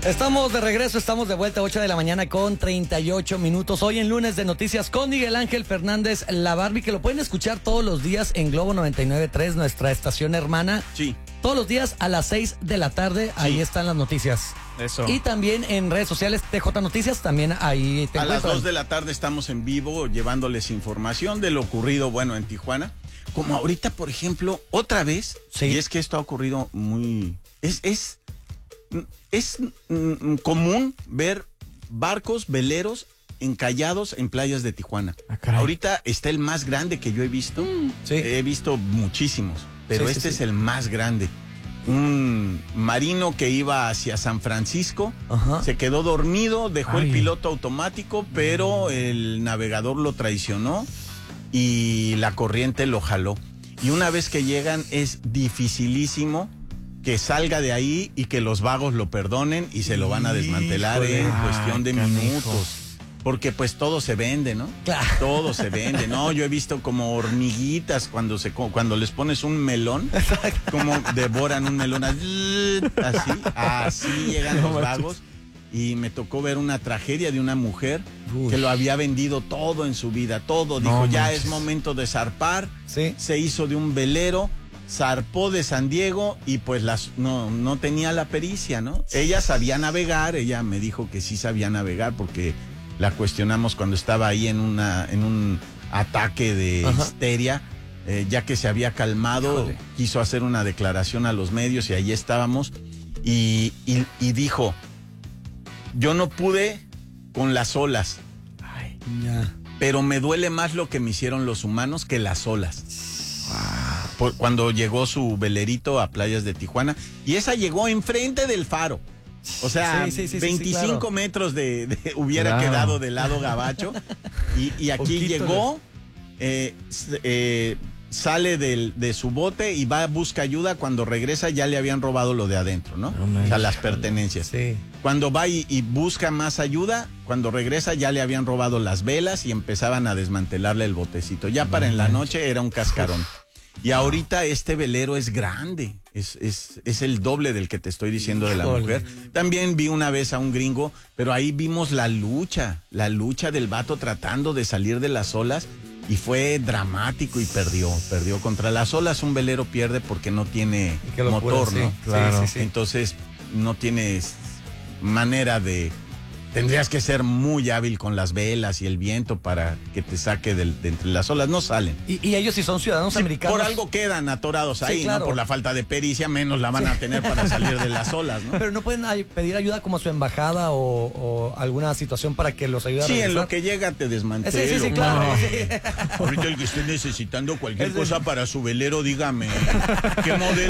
Estamos de regreso, estamos de vuelta a 8 de la mañana con 38 minutos. Hoy en lunes de noticias con Miguel Ángel Fernández, la Barbie, que lo pueden escuchar todos los días en Globo 99.3, nuestra estación hermana. Sí. Todos los días a las 6 de la tarde, ahí están las noticias. Eso. Y también en redes sociales, TJ Noticias, también ahí te A las encuentran. 2 de la tarde estamos en vivo llevándoles información de lo ocurrido, bueno, en Tijuana. Como ahorita, por ejemplo, otra vez, Sí. y es que esto ha ocurrido muy... Es común ver barcos, veleros encallados en playas de Tijuana. Ah, caray. Ahorita está el más grande que yo he visto. Sí. He visto muchísimos, pero Sí, sí, este sí. es el más grande. Un marino que iba hacia San Francisco, Ajá. se quedó dormido, dejó Ay. el piloto automático, pero el navegador lo traicionó y la corriente lo jaló. Y una vez que llegan es dificilísimo que salga de ahí y que los vagos lo perdonen y se lo van a desmantelar Híjole. en cuestión de Canijo. minutos. Porque pues todo se vende, ¿no? Claro. Todo se vende. No, yo he visto como hormiguitas cuando les pones un melón, como devoran un melón así llegan los vagos. Y me tocó ver una tragedia de una mujer Uy. que lo había vendido todo en su vida, todo. Dijo, ya manches. es momento de zarpar. Sí. Se hizo de un velero, zarpó de San Diego y pues no tenía la pericia, ¿no? Ella sabía navegar, ella me dijo que sí sabía navegar porque la cuestionamos cuando estaba ahí en un ataque de Ajá. histeria. Ya que se había calmado, Híjole. quiso hacer una declaración a los medios y ahí estábamos y dijo, yo no pude con las olas, Ay, ya. pero me duele más lo que me hicieron los humanos que las olas. Cuando llegó su velerito a playas de Tijuana, y esa llegó enfrente del faro. O sea, Sí, 25 claro. metros hubiera Claro. quedado del lado gabacho. Y aquí Poquito llegó, sale de su bote y va a buscar ayuda. Cuando regresa ya le habían robado lo de adentro, ¿no? No O sea, las manches. pertenencias. Sí. Cuando va y busca más ayuda, cuando regresa ya le habían robado las velas y empezaban a desmantelarle el botecito. Ya para en la noche era un cascarón. Y ahorita este velero es grande, es el doble del que te estoy diciendo de la Híjole. mujer. También vi una vez a un gringo, pero ahí vimos la lucha del vato tratando de salir de las olas y fue dramático y perdió contra las olas. Un velero pierde porque no tiene Qué locura, motor, sí. ¿no? Claro. Sí, sí, sí. Entonces no tienes manera de... Tendrías que ser muy hábil con las velas y el viento para que te saque de entre las olas. No salen. Y ellos, si son ciudadanos Sí, americanos. por algo quedan atorados ahí, claro. ¿no? Por la falta de pericia, menos la van a tener para salir de las olas, ¿no? Pero no pueden pedir ayuda como a su embajada o alguna situación para que los ayude a Sí, en regresar? lo que llega te desmantelo. Sí, claro. No. Sí. Ahorita el que esté necesitando cualquier Ese- cosa para su velero, dígame. ¿Qué modelo?